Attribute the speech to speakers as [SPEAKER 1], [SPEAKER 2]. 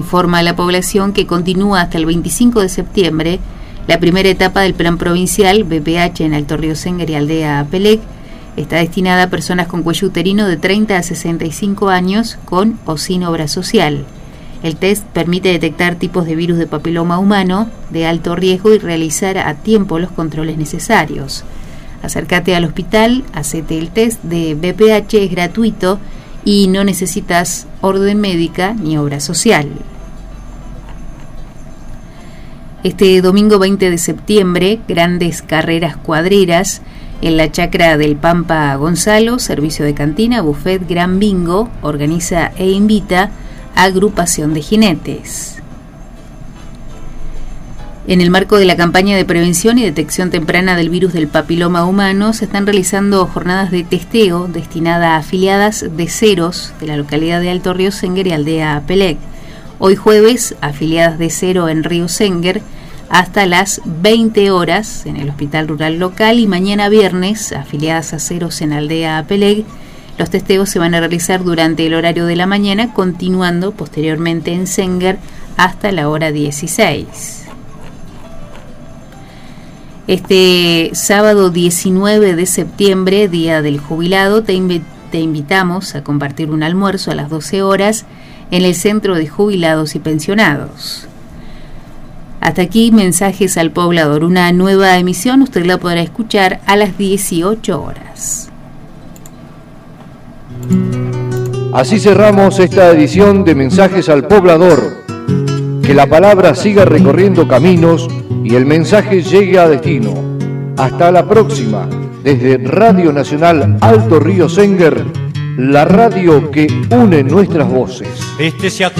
[SPEAKER 1] Informa a la población que continúa hasta el 25 de septiembre la primera etapa del plan provincial BPH en Alto Río Senguer y Aldea Apelec. Está destinada a personas con cuello uterino de 30 a 65 años con o sin obra social. El test permite detectar tipos de virus de papiloma humano de alto riesgo y realizar a tiempo los controles necesarios. Acércate al hospital, hacete el test de BPH, es gratuito y no necesitas orden médica ni obra social. Este domingo 20 de septiembre, grandes carreras cuadreras en la chacra del Pampa Gonzalo, servicio de cantina, buffet, gran bingo, organiza e invita a agrupación de jinetes. En el marco de la campaña de prevención y detección temprana del virus del papiloma humano, se están realizando jornadas de testeo destinada a afiliadas de ceros de la localidad de Alto Río Senguer y Aldea Apelec. Hoy jueves, afiliadas de cero en Río Senguer hasta las 20 horas en el hospital rural local, y mañana viernes, afiliadas a ceros en Aldea Apelec. Los testeos se van a realizar durante el horario de la mañana, continuando posteriormente en Senguer hasta la hora 16. Este sábado 19 de septiembre, Día del Jubilado, te invitamos a compartir un almuerzo a las 12 horas en el Centro de Jubilados y Pensionados. Hasta aquí Mensajes al Poblador, una nueva emisión, usted la podrá escuchar a las 18 horas.
[SPEAKER 2] Así cerramos esta edición de Mensajes al Poblador. Que la palabra siga recorriendo caminos y el mensaje llegue a destino. Hasta la próxima, desde Radio Nacional Alto Río Senguer, la radio que une nuestras voces.